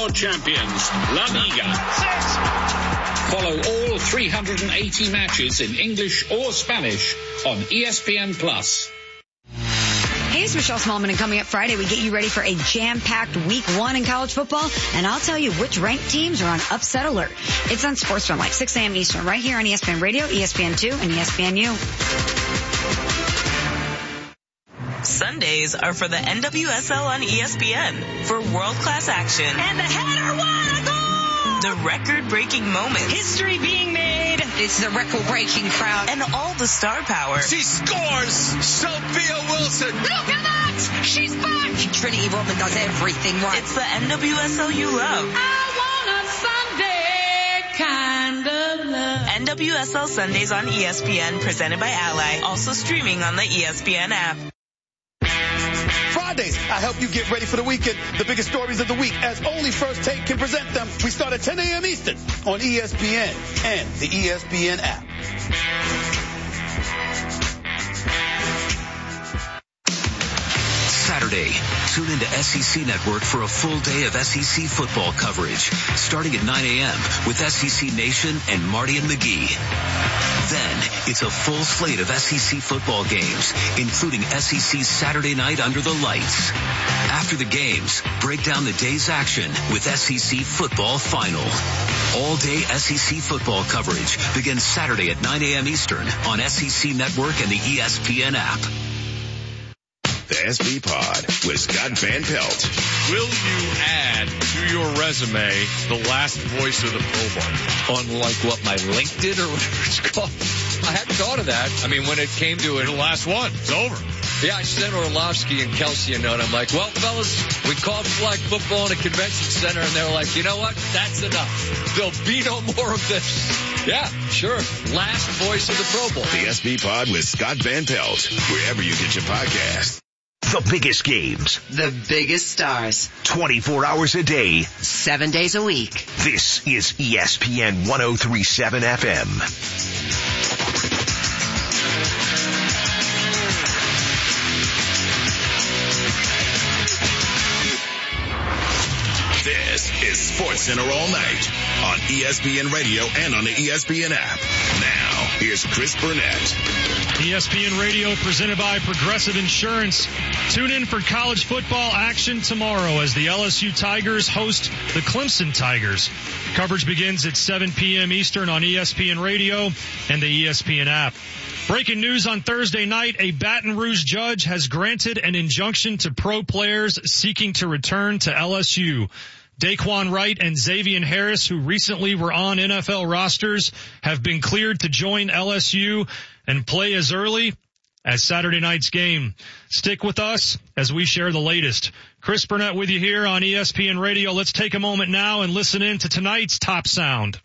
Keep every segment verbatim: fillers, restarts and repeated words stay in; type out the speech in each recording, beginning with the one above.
world champions, La Liga. Six. Follow all three hundred eighty matches in English or Spanish on E S P N Plus. Hey, it's Michelle Smallman, and coming up Friday, we get you ready for a jam-packed week one in college football, and I'll tell you which ranked teams are on upset alert. It's on Sports Zone, like six a.m. Eastern, right here on E S P N Radio, E S P N two, and E S P N U. Sundays are for the N W S L on E S P N for world-class action. And the header won a goal! The record-breaking moments. History being made. It's the record-breaking crowd. And all the star power. She scores! Sophia Wilson! Look at that! She's back! Trinity Rodman does everything right. It's the N W S L you love. I want a Sunday kind of love. N W S L Sundays on E S P N, presented by Ally. Also streaming on the E S P N app. Fridays, I help you get ready for the weekend. The biggest stories of the week, as only First Take can present them. We start at ten a.m. Eastern on E S P N and the E S P N app. Saturday, tune into S E C Network for a full day of S E C football coverage, starting at nine a.m. with S E C Nation and Marty and McGee. Then, it's a full slate of S E C football games, including S E C's Saturday Night Under the Lights. After the games, break down the day's action with S E C Football Final. All-day S E C football coverage begins Saturday at nine a.m. Eastern on S E C Network and the E S P N app. The S B Pod with Scott Van Pelt. Will you add to your resume the last voice of the Pro Bowl? On like what, my LinkedIn or whatever it's called? I hadn't thought of that. I mean, when it came to it. The last one. It's over. Yeah, I sent Orlovsky and Kelsey a note. I'm like, well, fellas, we called flag football in a convention center, and they were like, you know what? That's enough. There'll be no more of this. Yeah, sure. Last voice of the Pro Bowl. The S B Pod with Scott Van Pelt, wherever you get your podcast. The biggest games. The biggest stars. twenty-four hours a day. Seven days a week. This is E S P N one oh three point seven F M. This is Sports Center all night on E S P N Radio and on the E S P N app. Now, here's Chris Burnett. E S P N Radio presented by Progressive Insurance. Tune in for college football action tomorrow as the L S U Tigers host the Clemson Tigers. Coverage begins at seven p.m. Eastern on E S P N Radio and the E S P N app. Breaking news on Thursday night, a Baton Rouge judge has granted an injunction to pro players seeking to return to L S U. Daquan Wright and Xavier Harris, who recently were on N F L rosters, have been cleared to join L S U and play as early as Saturday night's game. Stick with us as we share the latest. Chris Burnett with you here on E S P N Radio. Let's take a moment now and listen in to tonight's Top Sound.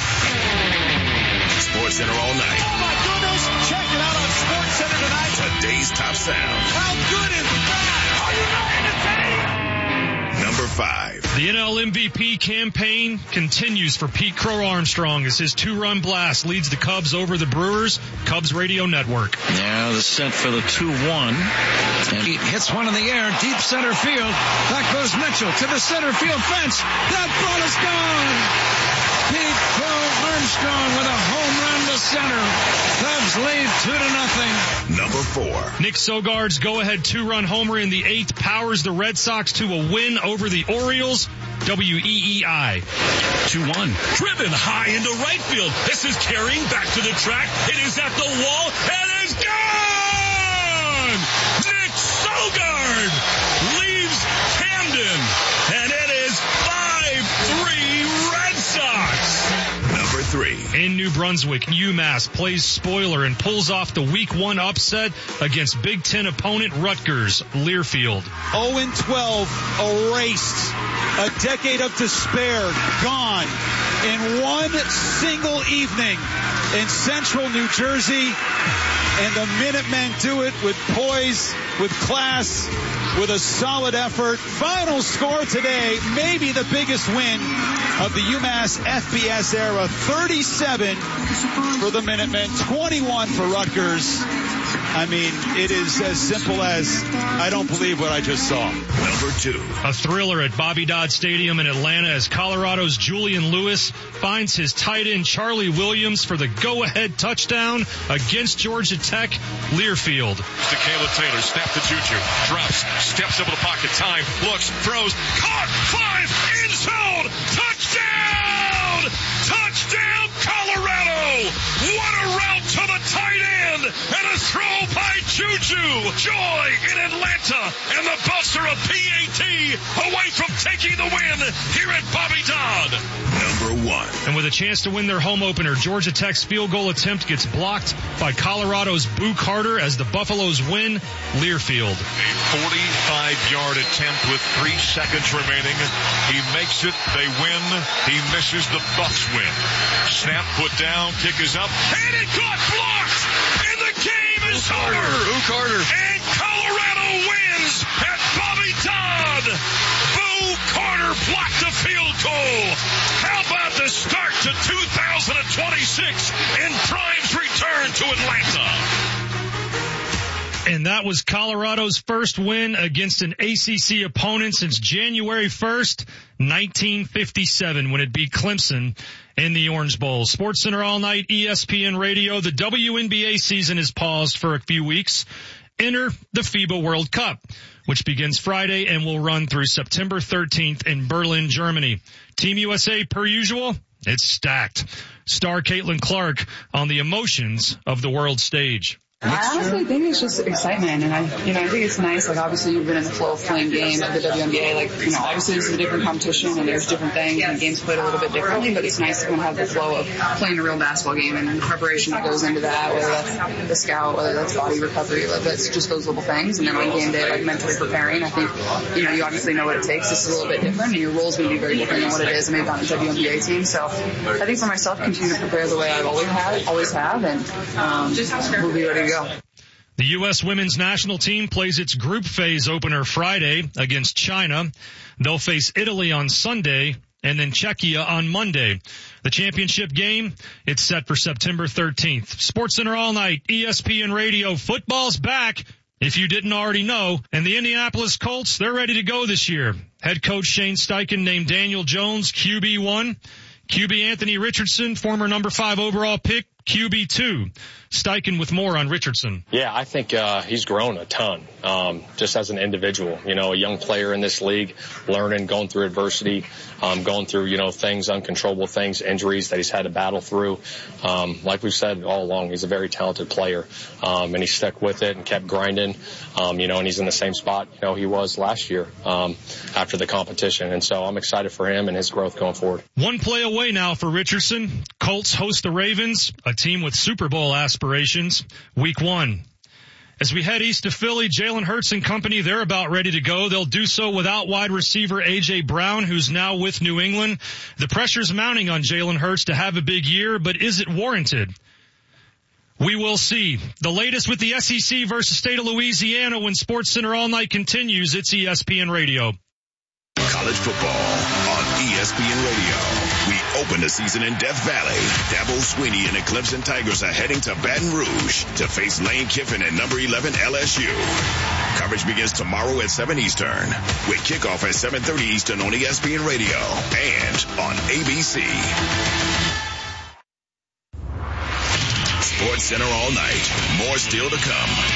Sports Center all night. Oh my goodness! Check it out on Sports Center tonight. Today's Top Sound. How good is that? Are you not entertained? Number five. The N L M V P campaign continues for Pete Crow Armstrong as his two-run blast leads the Cubs over the Brewers. Cubs Radio Network. Now the set for the two one. And he hits one in the air, deep center field. Back goes Mitchell to the center field fence. That ball is gone. Pete Crow Armstrong with a home run to center. Cubs lead two to nothing. Number four. Nick Sogard's go-ahead two-run homer in the eighth powers the Red Sox to a win over the Orioles. W E E I. two one. Driven high into right field. This is carrying back to the track. It is at the wall. It is gone! Nick Sogard leaves Camden. And it is five three Red Sox. Number three. In New Brunswick, UMass plays spoiler and pulls off the week one upset against Big Ten opponent Rutgers, Learfield. oh and twelve, erased. A decade of despair gone in one single evening in central New Jersey. And the Minutemen do it with poise, with class, with a solid effort. Final score today, maybe the biggest win of the UMass F B S era. thirty-seven for the Minutemen, twenty-one for Rutgers. I mean, it is as simple as I don't believe what I just saw. Number two. A thriller at Bobby Dodd Stadium in Atlanta as Colorado's Julian Lewis finds his tight end Charlie Williams for the go-ahead touchdown against Georgia Tech, Learfield. To Caleb Taylor, snap to Juju, drops, steps up the pocket, time, looks, throws, caught, five, end zone, touchdown! Touchdown, Colorado! What a route to the tight end, and a throw by Juju! Joy in Atlanta, and the Buffs are a P A T away from taking the win here at Bobby Dodd. Number one. And with a chance to win their home opener, Georgia Tech's field goal attempt gets blocked by Colorado's Boo Carter as the Buffaloes win, Learfield. A forty-five-yard attempt with three seconds remaining. He makes it. They win. He misses. The Buffs win. Snap put down. Kick is up. And it got blocked. And the game is Boo over. Carter. Boo Carter. And Colorado wins at Bobby Dodd. Boo Carter blocked the field goal. How about the start to two thousand twenty-six and Prime's return to Atlanta? And that was Colorado's first win against an A C C opponent since January first, nineteen fifty-seven, when it beat Clemson in the Orange Bowl. SportsCenter All Night, E S P N Radio. The W N B A season is paused for a few weeks. Enter the FIBA World Cup, which begins Friday and will run through September thirteenth in Berlin, Germany. Team U S A, per usual, it's stacked. Star Caitlin Clark on the emotions of the world stage. I honestly think it's just excitement, and I, you know, I think it's nice. Like, obviously, you've been in the flow of playing games of the W N B A. Like, you know, obviously this is a different competition, and there's different things, and the game's played a little bit differently. But it's nice to kind of have the flow of playing a real basketball game and the preparation that goes into that. Whether that's the scout, whether that's body recovery, whether that's just those little things. And then on game day, like mentally preparing. I think, you know, you obviously know what it takes. This is a little bit different, and your role's going to be very different than what it is maybe on the W N B A team. So I think for myself, continue to prepare the way I've always had, always have, and um, we'll be ready to go. The U S women's national team plays its group phase opener Friday against China. They'll face Italy on Sunday and then Czechia on Monday. The championship game, it's set for September thirteenth. SportsCenter All Night, E S P N Radio. Football's back, if you didn't already know. And the Indianapolis Colts, they're ready to go this year. Head coach Shane Steichen named Daniel Jones Q B one. Q B Anthony Richardson, former number five overall pick, Q B two. Steichen with more on Richardson. Yeah, I think uh, he's grown a ton, um, just as an individual. You know, a young player in this league, learning, going through adversity, um, going through, you know, things, uncontrollable things, injuries that he's had to battle through. Um, like we've said all along, he's a very talented player, um, and he stuck with it and kept grinding, um, you know, and he's in the same spot, you know, he was last year um, after the competition. And so I'm excited for him and his growth going forward. One play away now for Richardson. Colts host the Ravens, a team with Super Bowl aspirations, week one. As we head east to Philly, Jalen Hurts and company, they're about ready to go. They'll do so without wide receiver A J. Brown, who's now with New England. The pressure's mounting on Jalen Hurts to have a big year, but is it warranted? We will see. The latest with the S E C versus State of Louisiana when SportsCenter All Night continues. It's E S P N Radio. College football on E S P N Radio. We open the season in Death Valley. Dabo Swinney and the Clemson Tigers are heading to Baton Rouge to face Lane Kiffin and number eleven L S U. Coverage begins tomorrow at seven Eastern with kickoff at seven thirty Eastern on E S P N Radio and on A B C. SportsCenter All Night. More still to come.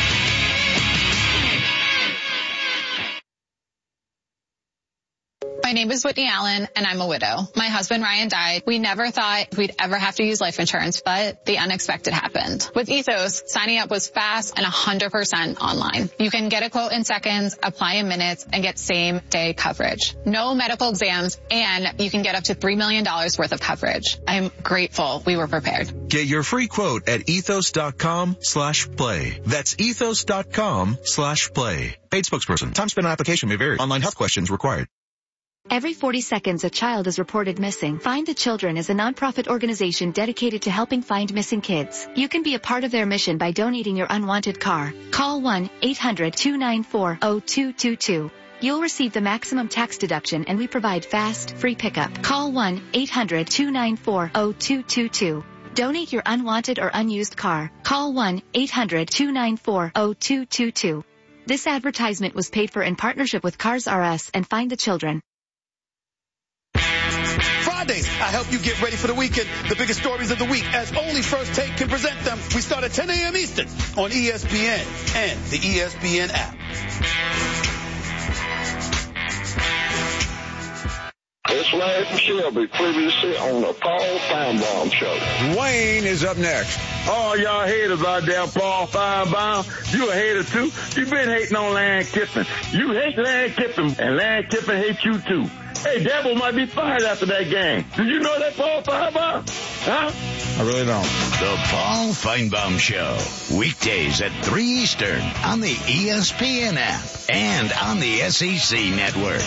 My name is Whitney Allen, and I'm a widow. My husband, Ryan, died. We never thought we'd ever have to use life insurance, but the unexpected happened. With Ethos, signing up was fast and one hundred percent online. You can get a quote in seconds, apply in minutes, and get same-day coverage. No medical exams, and you can get up to three million dollars worth of coverage. I'm grateful we were prepared. Get your free quote at ethos.com slash play. That's ethos.com slash play. Paid spokesperson. Time spent on application may vary. Online health questions required. Every forty seconds, a child is reported missing. Find the Children is a nonprofit organization dedicated to helping find missing kids. You can be a part of their mission by donating your unwanted car. Call one eight hundred two nine four zero two two two. You'll receive the maximum tax deduction, and we provide fast, free pickup. Call one eight hundred two nine four zero two two two. Donate your unwanted or unused car. Call one eight hundred two nine four zero two two two. This advertisement was paid for in partnership with Cars R Us and Find the Children. Fridays, I help you get ready for the weekend. The biggest stories of the week, as only First Take can present them. We start at ten a.m. Eastern on E S P N and the E S P N app. It's Larry from Shelby, previously on the Paul Feinbaum Show. Wayne is up next. Oh, y'all haters out there, Paul Feinbaum. You a hater too? You been hating on Lane Kiffin. You hate Lane Kiffin, and Lane Kiffin hates you too. Hey, Devil might be fired after that game. Did you know that, Paul Feinbaum? Huh? I really don't. The Paul Feinbaum Show. Weekdays at three Eastern on the E S P N app and on the S E C network.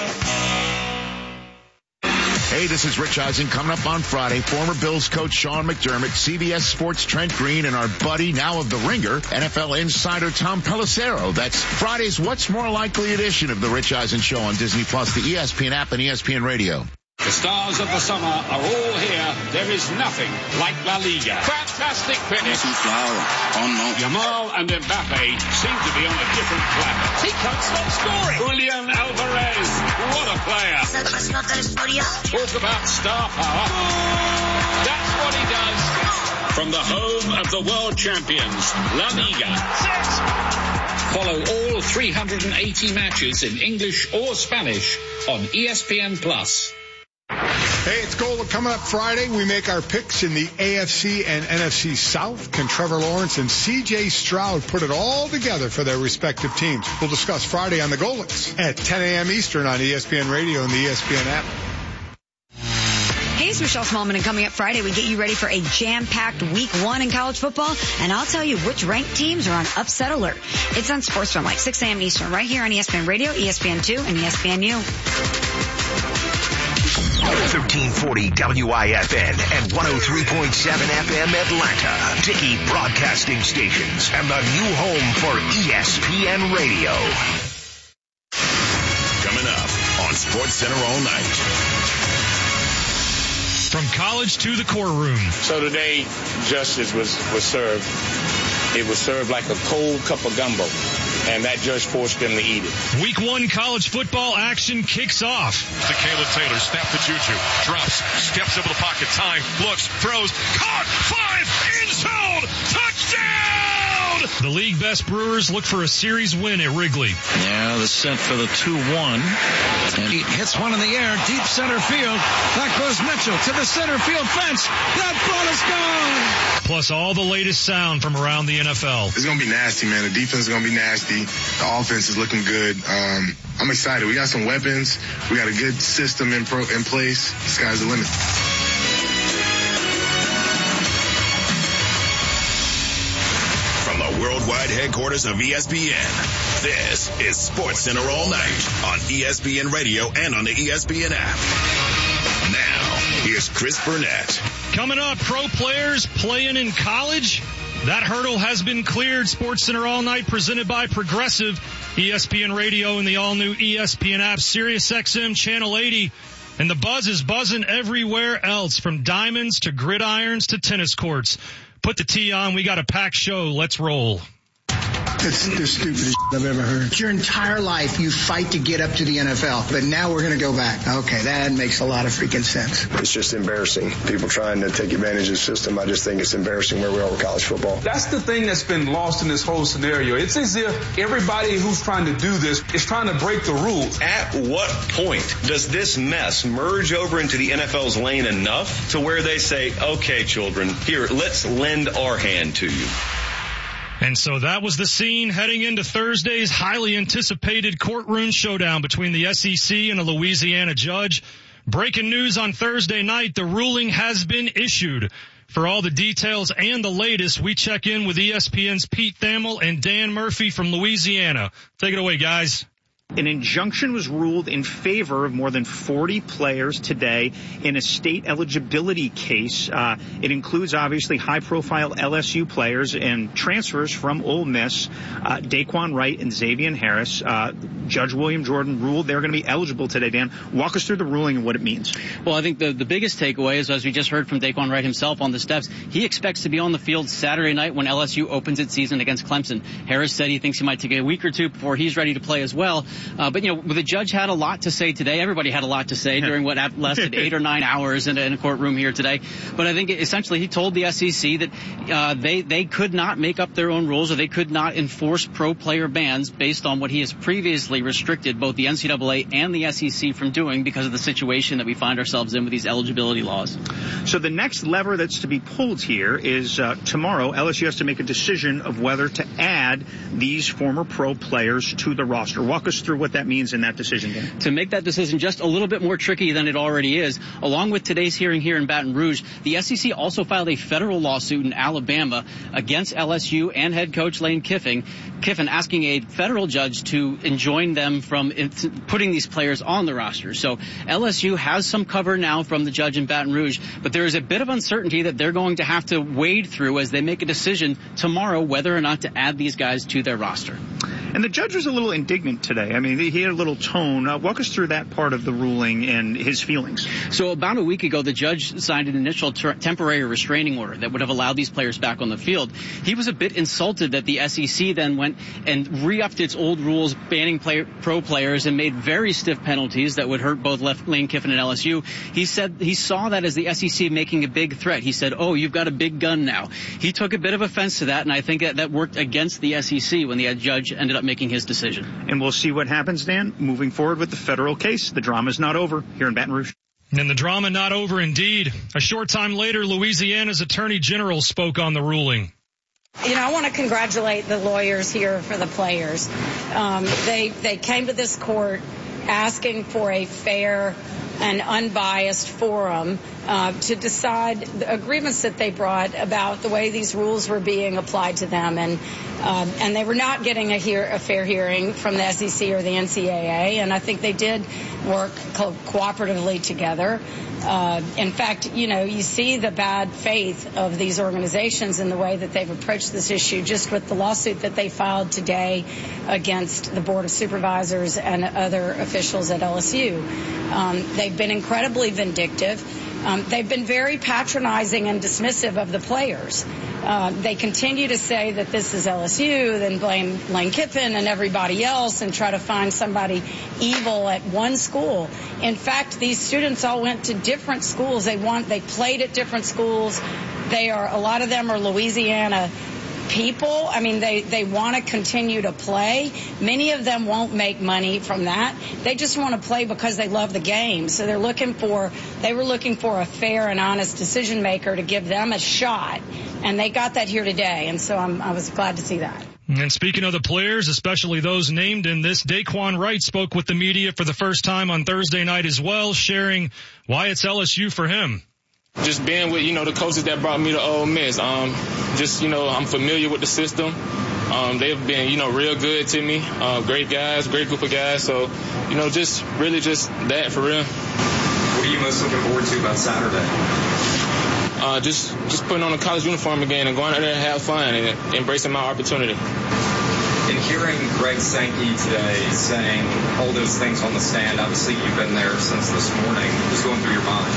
Hey, this is Rich Eisen. Coming up on Friday, former Bills coach Sean McDermott, C B S Sports Trent Green, and our buddy, now of The Ringer, N F L insider Tom Pelissero. That's Friday's What's More Likely edition of The Rich Eisen Show on Disney Plus, the E S P N app, and E S P N Radio. The stars of the summer are all here. There is nothing like La Liga. Fantastic finish. Yamal and Mbappe seem to be on a different planet. He can't stop scoring. Julian Alvarez, what a player. Talk about star power. That's what he does. From the home of the world champions, La Liga. Follow all three hundred eighty matches in English or Spanish on E S P N Plus. Hey, it's Gola coming up Friday. We make our picks in the A F C and N F C South. Can Trevor Lawrence and C J Stroud put it all together for their respective teams? We'll discuss Friday on the Golets at ten a.m. Eastern on E S P N Radio and the E S P N app. Hey, it's Michelle Smallman, and coming up Friday, we get you ready for a jam-packed week one in college football, and I'll tell you which ranked teams are on upset alert. It's on Sports from like six a.m. Eastern, right here on E S P N Radio, E S P N two, and E S P N U. thirteen forty W I F N and one oh three point seven F M Atlanta. Dickey Broadcasting Stations and the new home for E S P N Radio. Coming up on Sports Center all night. From college to the courtroom. So today, justice was, was served. It was served like a cold cup of gumbo, and that judge forced them to eat it. Week one college football action kicks off. To Caleb Taylor, snap to Juju, drops, steps into the pocket, time, looks, throws, caught, five, end zone, touchdown! The league best Brewers look for a series win at Wrigley. Yeah, the set for the two one. And he hits one in the air, deep center field. That goes Mitchell to the center field fence. That ball is gone! Plus all the latest sound from around the N F L. It's going to be nasty, man. The defense is going to be nasty. The offense is looking good. Um, I'm excited. We got some weapons. We got a good system in, pro, in place. The sky's the limit. From the worldwide headquarters of E S P N, this is Sports Center all night on E S P N Radio and on the E S P N app. Now, here's Chris Burnett. Coming up, pro players playing in college. That hurdle has been cleared. Sports Center all night presented by Progressive, E S P N Radio and the all-new E S P N app, Sirius X M Channel eighty. And the buzz is buzzing everywhere else, from diamonds to gridirons to tennis courts. Put the tee on. We got a packed show. Let's roll. It's the stupidest I've ever heard. Your entire life you fight to get up to the N F L, but now we're going to go back. Okay, that makes a lot of freaking sense. It's just embarrassing. People trying to take advantage of the system. I just think it's embarrassing where we are with college football. That's the thing that's been lost in this whole scenario. It's as if everybody who's trying to do this is trying to break the rules. At what point does this mess merge over into the N F L's lane enough to where they say, okay, children, here, let's lend our hand to you? And so that was the scene heading into Thursday's highly anticipated courtroom showdown between the S E C and a Louisiana judge. Breaking news on Thursday night, the ruling has been issued. For all the details and the latest, we check in with E S P N's Pete Thamel and Dan Murphy from Louisiana. Take it away, guys. An injunction was ruled in favor of more than forty players today in a state eligibility case. Uh, it includes, obviously, high-profile L S U players and transfers from Ole Miss, uh, Daquan Wright and Xavier Harris. Uh, Judge William Jordan ruled they're going to be eligible today. Dan, walk us through the ruling and what it means. Well, I think the, the biggest takeaway is, as we just heard from Daquan Wright himself on the steps, he expects to be on the field Saturday night when L S U opens its season against Clemson. Harris said he thinks he might take a week or two before he's ready to play as well. Uh, but, you know, the judge had a lot to say today. Everybody had a lot to say during what lasted eight or nine hours in a, in a courtroom here today. But I think essentially he told the S E C that uh, they, they could not make up their own rules, or they could not enforce pro player bans based on what he has previously restricted both the N C double A and the S E C from doing because of the situation that we find ourselves in with these eligibility laws. So the next lever that's to be pulled here is uh, tomorrow L S U has to make a decision of whether to add these former pro players to the roster. Walk us through what that means in that decision, Dan. To make that decision just a little bit more tricky than it already is, along with today's hearing here in Baton Rouge, the S E C also filed a federal lawsuit in Alabama against L S U and head coach Lane Kiffin, Kiffin asking a federal judge to enjoin them from putting these players on the roster. So L S U has some cover now from the judge in Baton Rouge, but there is a bit of uncertainty that they're going to have to wade through as they make a decision tomorrow whether or not to add these guys to their roster. And the judge was a little indignant today. I mean, he had a little tone. Uh, walk us through that part of the ruling and his feelings. So about a week ago, the judge signed an initial ter- temporary restraining order that would have allowed these players back on the field. He was a bit insulted that the S E C then went and re-upped its old rules banning play- pro players and made very stiff penalties that would hurt both Left Lane Kiffin and L S U. He said he saw that as the S E C making a big threat. He said, oh, you've got a big gun now. He took a bit of offense to that, and I think that, that worked against the S E C when the judge ended up making his decision. And we'll see what happens, Dan, moving forward with the federal case. The drama's not over here in Baton Rouge. And the drama not over indeed. A short time later, Louisiana's Attorney General spoke on the ruling. You know, I want to congratulate the lawyers here for the players. Um, they they came to this court asking for a fair and unbiased forum uh, to decide the agreements that they brought about the way these rules were being applied to them. And um, and they were not getting a, hear, a fair hearing from the S E C or the N C double A. And I think they did work co- cooperatively together. Uh, in fact, you know, you see the bad faith of these organizations in the way that they've approached this issue just with the lawsuit that they filed today against the Board of Supervisors and other officials at L S U. Um, they've been incredibly vindictive. Um, they've been very patronizing and dismissive of the players. Uh, they continue to say that this is L S U, then blame Lane Kiffin and everybody else and try to find somebody evil at one school. In fact, these students all went to different schools. They want, they played at different schools. They are, a lot of them are Louisiana people. I mean, they, they want to continue to play. Many of them won't make money from that. They just want to play because they love the game. So they're looking for, they were looking for a fair and honest decision maker to give them a shot. And they got that here today. And so I'm, I was glad to see that. And speaking of the players, especially those named in this, Daquan Wright spoke with the media for the first time on Thursday night as well, sharing why it's L S U for him. Just being with, you know, the coaches that brought me to Ole Miss. Um, just, you know, I'm familiar with the system. Um, they've been, you know, real good to me. Uh, great guys, great group of guys. So, you know, just really just that for real. What are you most looking forward to about Saturday? Uh, just, just putting on a college uniform again and going out there and have fun and embracing my opportunity. In hearing Greg Sankey today saying all those things on the stand, obviously you've been there since this morning. What's going through your mind?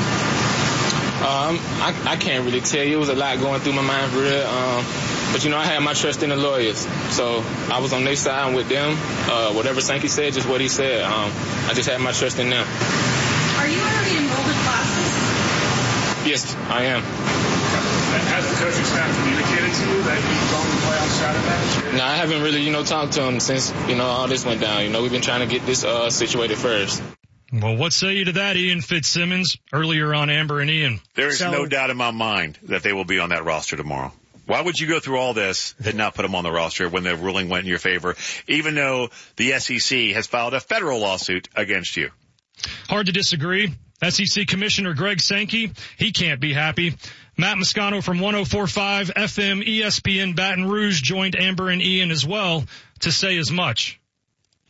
Um, I, I can't really tell you. It was a lot going through my mind for real. Um, but, you know, I had my trust in the lawyers. So I was on their side with them. Uh, whatever Sankey said, just what he said. Um, I just had my trust in them. Are you already enrolled in classes? Yes, I am. Has the coaching staff communicated to you that you're going to play on Saturday? No, I haven't really, you know, talked to them since, you know, all this went down. You know, we've been trying to get this uh, situated first. Well, what say you to that, Ian Fitzsimmons, earlier on Amber and Ian? There is so, no doubt in my mind that they will be on that roster tomorrow. Why would you go through all this and not put them on the roster when the ruling went in your favor, even though the S E C has filed a federal lawsuit against you? Hard to disagree. S E C Commissioner Greg Sankey, he can't be happy. Matt Moscano from one oh four point five F M E S P N Baton Rouge joined Amber and Ian as well to say as much.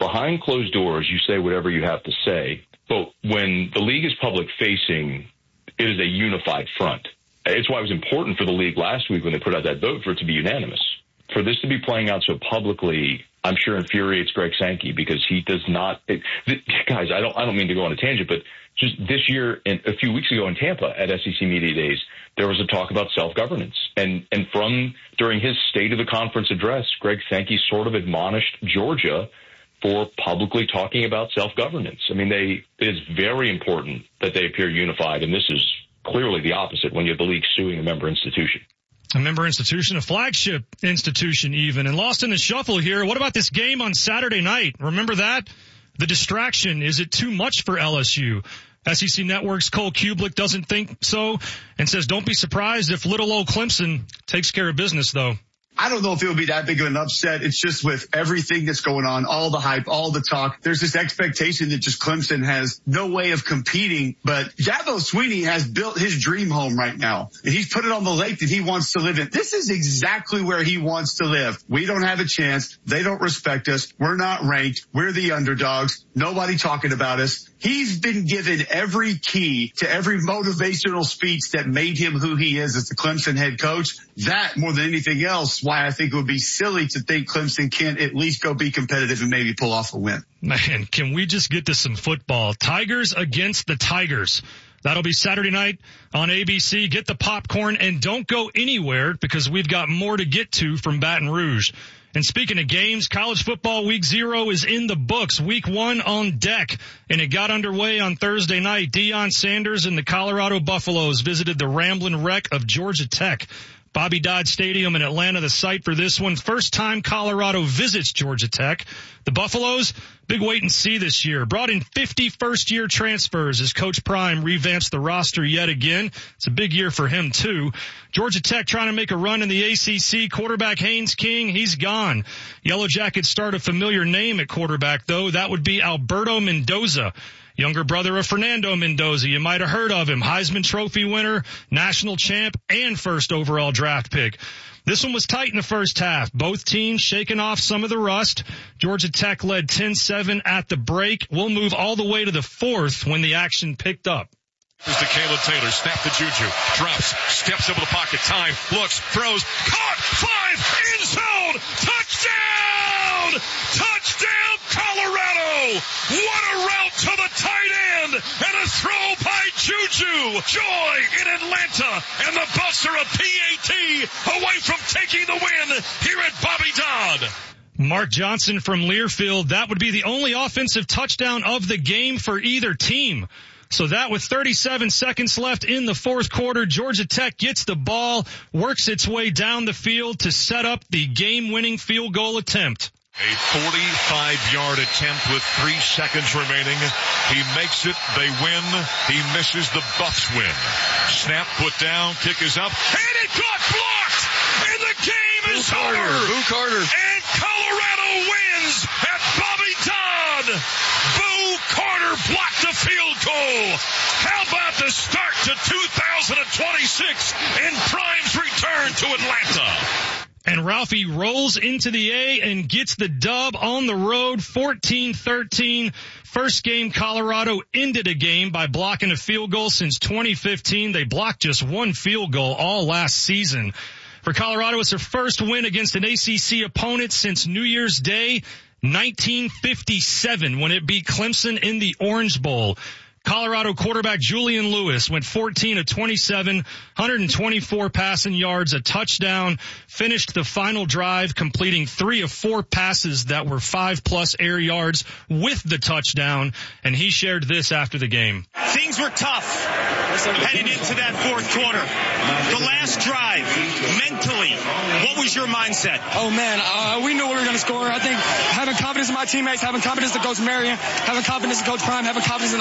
behind closed doors, you say whatever you have to say. But when the league is public facing, it is a unified front. It's why it was important for the league last week when they put out that vote for it to be unanimous. For this to be playing out so publicly, I'm sure infuriates Greg Sankey because he does not. It, guys, I don't. I don't mean to go on a tangent, but just this year and a few weeks ago in Tampa at S E C Media Days, there was a talk about self-governance, and and from during his State of the Conference address, Greg Sankey sort of admonished Georgia for publicly talking about self-governance. I mean, they it is very important that they appear unified, and this is clearly the opposite when you have the league suing a member institution. A member institution, a flagship institution even. And lost in the shuffle here, what about this game on Saturday night? Remember that? The distraction, is it too much for L S U? S E C Network's Cole Kubelik doesn't think so and says don't be surprised if little old Clemson takes care of business, though. I don't know if it'll be that big of an upset. It's just with everything that's going on, all the hype, all the talk, there's this expectation that just Clemson has no way of competing. But Dabo Swinney has built his dream home right now, and he's put it on the lake that he wants to live in. This is exactly where he wants to live. We don't have a chance. They don't respect us. We're not ranked. We're the underdogs. Nobody talking about us. He's been given every key to every motivational speech that made him who he is as the Clemson head coach. That, more than anything else, why I think it would be silly to think Clemson can't at least go be competitive and maybe pull off a win. Man, can we just get to some football? Tigers against the Tigers. That'll be Saturday night on A B C. Get the popcorn and don't go anywhere because we've got more to get to from Baton Rouge. And speaking of games, college football week zero is in the books. Week one on deck. And it got underway on Thursday night. Deion Sanders and the Colorado Buffaloes visited the Ramblin' Wreck of Georgia Tech. Bobby Dodd Stadium in Atlanta, the site for this one. First time Colorado visits Georgia Tech. The Buffaloes, big wait and see this year. Brought in fifty first-year transfers as Coach Prime revamps the roster yet again. It's a big year for him, too. Georgia Tech trying to make a run in the A C C. Quarterback Haynes King, he's gone. Yellow Jackets start a familiar name at quarterback, though. That would be Alberto Mendoza. Younger brother of Fernando Mendoza. You might have heard of him. Heisman Trophy winner, national champ, and first overall draft pick. This one was tight in the first half. Both teams shaking off some of the rust. Georgia Tech led ten seven at the break. We'll move all the way to the fourth when the action picked up. Here's to Caleb Taylor. Snap to Juju. Drops. Steps over the pocket. Time. Looks. Throws. Caught. Five. End zone. Touchdown. Touchdown, Colorado. What a route to the tight end. And a throw by Juju. Joy in Atlanta. And the Bucks are a P A T away from taking the win here at Bobby Dodd. Mark Johnson from Learfield. That would be the only offensive touchdown of the game for either team. So that with thirty-seven seconds left in the fourth quarter, Georgia Tech gets the ball, works its way down the field to set up the game-winning field goal attempt. A forty-five yard attempt with three seconds remaining. He makes it. They win. He misses. The Bucks win. Snap put down. Kick is up. And it got blocked. And the game is Boo Carter. over. Boo Carter. And Colorado wins at Bobby Dodd. Boo Carter blocked the field goal. How about the start to two thousand twenty-six and Prime's return to Atlanta? And Ralphie rolls into the A and gets the dub on the road, fourteen thirteen. First game, Colorado ended a game by blocking a field goal since twenty fifteen. They blocked just one field goal all last season. For Colorado, it's their first win against an A C C opponent since New Year's Day, nineteen fifty-seven, when it beat Clemson in the Orange Bowl. Colorado quarterback Julian Lewis went fourteen of twenty-seven, one hundred twenty-four passing yards, a touchdown, finished the final drive completing three of four passes that were five-plus air yards with the touchdown, and he shared this after the game. Things were tough heading into that fourth quarter. The last drive, mentally, what was your mindset? Oh, man, uh, we knew we were going to score. I think having confidence in my teammates, having confidence in Coach Marion, having confidence in Coach Prime, having confidence in the offense,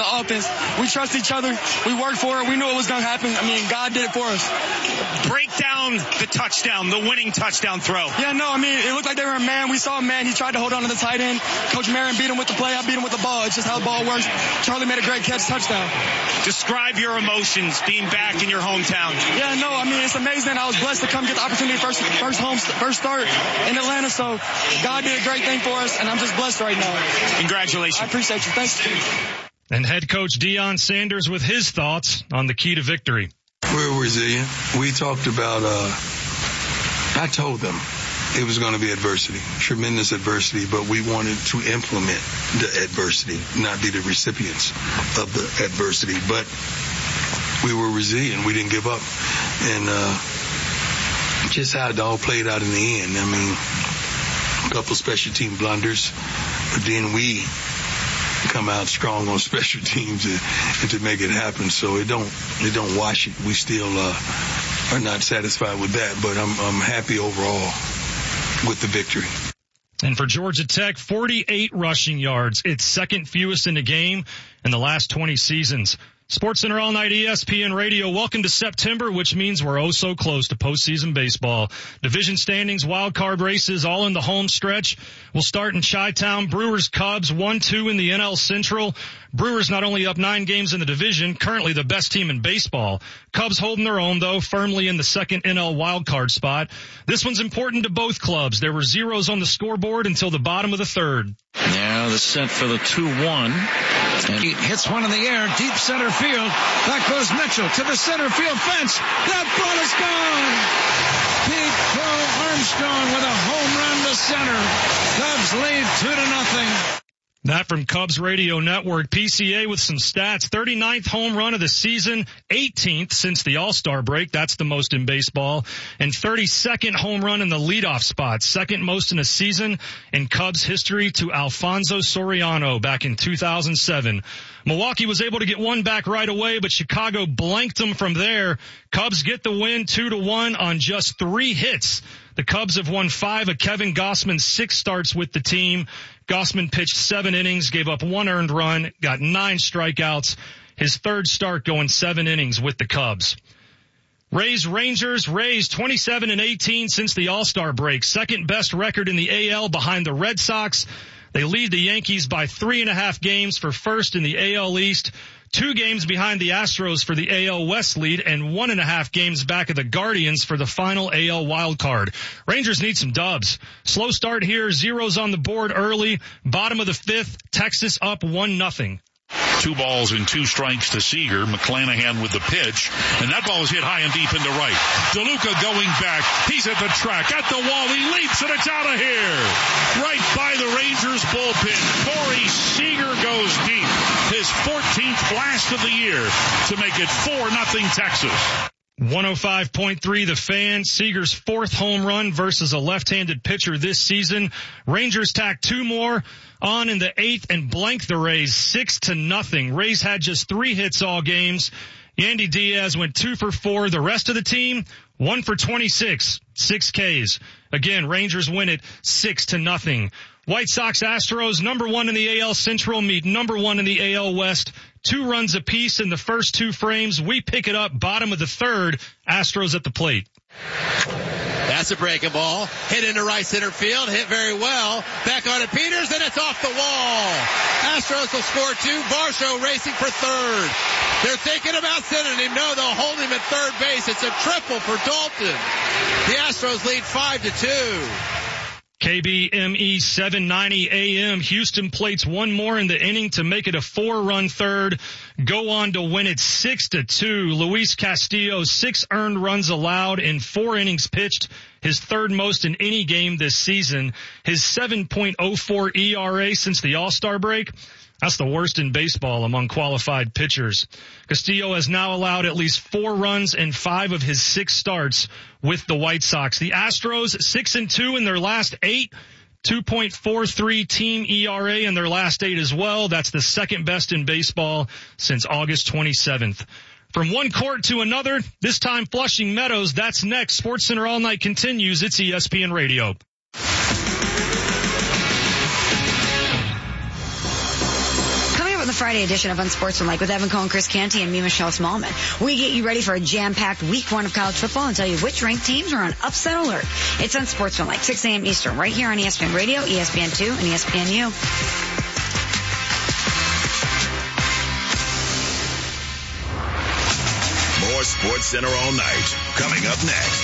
We trust each other. We worked for it. We knew it was going to happen. I mean, God did it for us. Break down the touchdown, the winning touchdown throw. Yeah, no, I mean, it looked like they were a man. We saw a man. He tried to hold on to the tight end. Coach Marion beat him with the play. I beat him with the ball. It's just how the ball works. Charlie made a great catch, touchdown. Describe your emotions being back in your hometown. Yeah, no, I mean, it's amazing. I was blessed to come get the opportunity first, first home, first start in Atlanta. So God did a great thing for us, and I'm just blessed right now. Congratulations. I appreciate you. Thanks. And head coach Deion Sanders with his thoughts on the key to victory. We're resilient. We talked about, uh, I told them it was going to be adversity, tremendous adversity, but we wanted to implement the adversity, not be the recipients of the adversity. But we were resilient. We didn't give up. And, uh, just how it all played out in the end. I mean, a couple special team blunders, but then we come out strong on special teams and, and to make it happen. So it don't it don't wash it. We still uh, are not satisfied with that, but I'm I'm happy overall with the victory. And for Georgia Tech, forty-eight rushing yards. It's second fewest in the game in the last twenty seasons. SportsCenter All Night E S P N Radio. Welcome to September, which means we're oh so close to postseason baseball. Division standings, wild card races, all in the home stretch. We'll start in Chi-Town. Brewers, Cubs, one two in the N L Central. Brewers not only up nine games in the division, currently the best team in baseball. Cubs holding their own, though, firmly in the second N L wild card spot. This one's important to both clubs. There were zeros on the scoreboard until the bottom of the third. Now the set for the two one. And he hits one in the air, deep center field. Back goes Mitchell to the center field fence. That ball is gone. Pete Crow Armstrong with a home run to center. Cubs lead two to nothing. That from Cubs Radio Network. P C A with some stats. thirty-ninth home run of the season, eighteenth since the All-Star break. That's the most in baseball. And thirty-second home run in the leadoff spot, second most in a season in Cubs history to Alfonso Soriano back in two thousand seven. Milwaukee was able to get one back right away, but Chicago blanked them from there. Cubs get the win two to one on just three hits. The Cubs have won five of Kevin Gossman's six starts with the team. Gossman pitched seven innings, gave up one earned run, got nine strikeouts. His third start going seven innings with the Cubs. Rays Rangers, Rays twenty-seven and eighteen since the All-Star break. Second best record in the A L behind the Red Sox. They lead the Yankees by three and a half games for first in the A L East. Two games behind the Astros for the A L West lead and one and a half games back of the Guardians for the final A L wild card. Rangers need some dubs. Slow start here. Zeros on the board early. Bottom of the fifth. Texas up one nothing. Two balls and two strikes to Seager. McClanahan with the pitch. And that ball is hit high and deep into right. DeLuca going back. He's at the track. At the wall. He leaps and it's out of here. Right by the Rangers bullpen. Corey Seager goes deep. His fourteenth blast of the year to make it four nothing Texas. one oh five point three The Fan. Seager's fourth home run versus a left-handed pitcher this season. Rangers tack two more on in the eighth and blank the Rays six to nothing. Rays had just three hits all games. Yandy Diaz went two for four. The rest of the team, one for twenty-six, six Ks. Again, Rangers win it six to nothing. White Sox Astros, number one in the A L Central, meet number one in the A L West. Two runs apiece in the first two frames. We pick it up bottom of the third. Astros at the plate. That's a breaking ball. Hit into right center field. Hit very well. Back on to Peters, and it's off the wall. Astros will score two. Varsho racing for third. They're thinking about sending him. No, they'll hold him at third base. It's a triple for Dalton. The Astros lead five to two. K B M E seven ninety A M. Houston plates one more in the inning to make it a four-run third. Go on to win it six to two. Luis Castillo, six earned runs allowed in four innings pitched, his third most in any game this season. His seven point oh four E R A since the All-Star break. That's the worst in baseball among qualified pitchers. Castillo has now allowed at least four runs in five of his six starts with the White Sox. The Astros, six and two in their last eight, two point four three team E R A in their last eight as well. That's the second best in baseball since August twenty-seventh. From one court to another, this time Flushing Meadows. That's next. SportsCenter All Night continues. It's E S P N Radio. The Friday edition of Unsportsmanlike with Evan Cohen, Chris Canty, and me, Michelle Smallman. We get you ready for a jam-packed week one of college football and tell you which ranked teams are on upset alert. It's Unsportsmanlike, six a.m. Eastern, right here on E S P N Radio, E S P N two, and E S P N U. More Sports Center all night. Coming up next.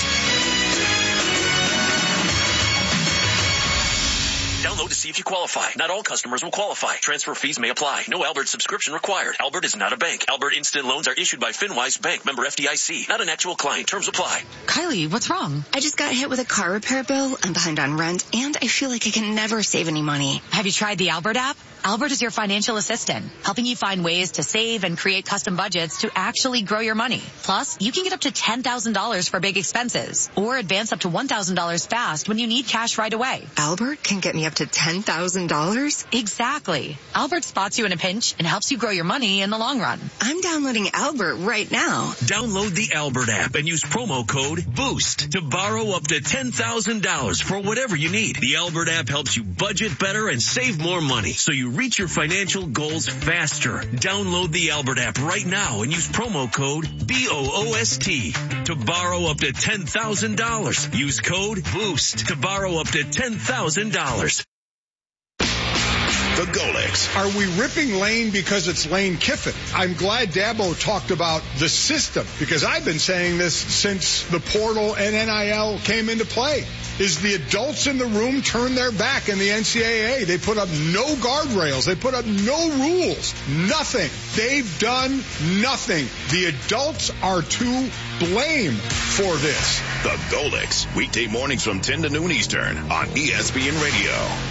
Download to see if you qualify. Not all customers will qualify. Transfer fees may apply. No Albert subscription required. Albert is not a bank. Albert Instant Loans are issued by FinWise Bank, member F D I C. Not an actual client. Terms apply. Kylie, what's wrong? I just got hit with a car repair bill. I'm behind on rent, and I feel like I can never save any money. Have you tried the Albert app? Albert is your financial assistant, helping you find ways to save and create custom budgets to actually grow your money. Plus, you can get up to ten thousand dollars for big expenses, or advance up to one thousand dollars fast when you need cash right away. Albert can get me up to ten thousand dollars? Exactly. Albert spots you in a pinch and helps you grow your money in the long run. I'm downloading Albert right now. Download the Albert app and use promo code BOOST to borrow up to ten thousand dollars for whatever you need. The Albert app helps you budget better and save more money, so you reach your financial goals faster. Download the Albert app right now and use promo code B O O S T to borrow up to ten thousand dollars. Use code BOOST to borrow up to ten thousand dollars. The Golics. Are we ripping Lane because it's Lane Kiffin? I'm glad Dabo talked about the system, because I've been saying this since the portal and N I L came into play. Is the adults in the room turn their back in the N C double A. They put up no guardrails. They put up no rules. Nothing. They've done nothing. The adults are to blame for this. The Golics. Weekday mornings from ten to noon Eastern on E S P N Radio.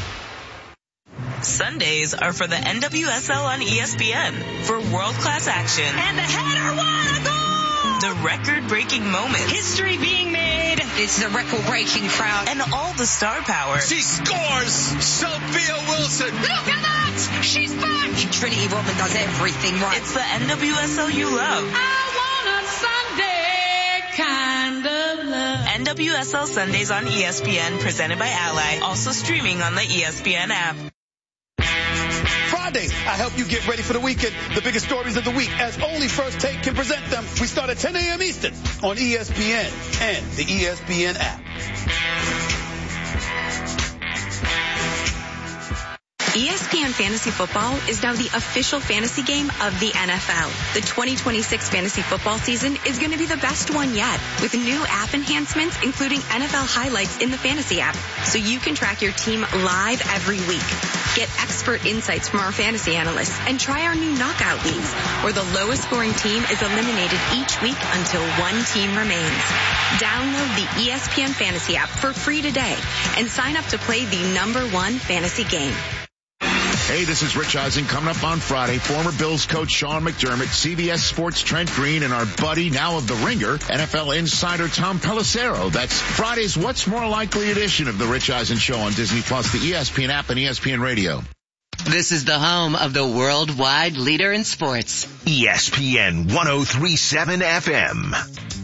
Sundays are for the N W S L on E S P N for world-class action. And the header, what a goal! The record-breaking moments. History being made. It's the record-breaking crowd. And all the star power. She scores! Sophia Wilson! Look at that! She's back! Trinity Rodman does everything right. It's the N W S L you love. I want a Sunday kind of love. N W S L Sundays on E S P N, presented by Ally. Also streaming on the E S P N app. Fridays, I help you get ready for the weekend. The biggest stories of the week, as only First Take can present them. We start at ten a.m. Eastern on E S P N and the E S P N app. E S P N Fantasy Football is now the official fantasy game of the N F L. The twenty twenty-six fantasy football season is going to be the best one yet, with new app enhancements, including N F L highlights in the fantasy app, so you can track your team live every week. Get expert insights from our fantasy analysts and try our new knockout leagues, where the lowest scoring team is eliminated each week until one team remains. Download the E S P N Fantasy app for free today and sign up to play the number one fantasy game. Hey, this is Rich Eisen. Coming up on Friday, former Bills coach Sean McDermott, C B S Sports Trent Green, and our buddy, now of The Ringer, N F L insider Tom Pelissero. That's Friday's What's More Likely edition of The Rich Eisen Show on Disney Plus, the E S P N app, and E S P N Radio. This is the home of the worldwide leader in sports. E S P N one oh three point seven F M.